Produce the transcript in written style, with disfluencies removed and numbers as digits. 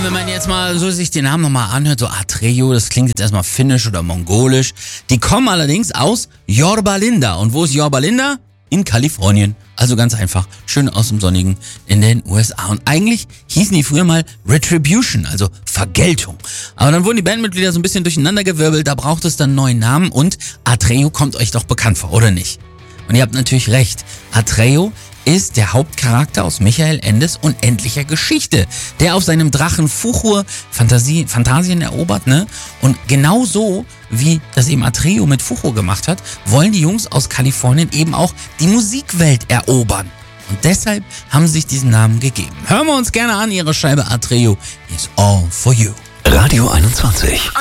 wenn man jetzt mal so sich den Namen nochmal anhört, so Atreo, das klingt jetzt erstmal finnisch oder mongolisch. Die kommen allerdings aus Yorba Linda. Und wo ist Yorba Linda? In Kalifornien. Also ganz einfach, schön aus dem Sonnigen in den USA. Und eigentlich hießen die früher mal Retribution, also Vergeltung. Aber dann wurden die Bandmitglieder so ein bisschen durcheinandergewirbelt, da braucht es dann einen neuen Namen und Atreo kommt euch doch bekannt vor, oder nicht? Und ihr habt natürlich recht, Atreo ist der Hauptcharakter aus Michael Endes unendlicher Geschichte, der auf seinem Drachen Fuchur Phantasien erobert, ne? Und genau so, wie das eben Atreo mit Fuchur gemacht hat, wollen die Jungs aus Kalifornien eben auch die Musikwelt erobern. Und deshalb haben sie sich diesen Namen gegeben. Hören wir uns gerne an, ihre Scheibe Atreo is all for you. Radio 21.